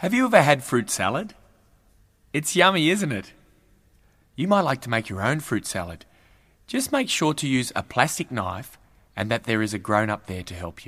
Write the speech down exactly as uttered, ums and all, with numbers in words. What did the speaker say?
Have you ever had fruit salad? It's yummy, isn't it? You might like to make your own fruit salad. Just make sure to use a plastic knife and that there is a grown-up there to help you.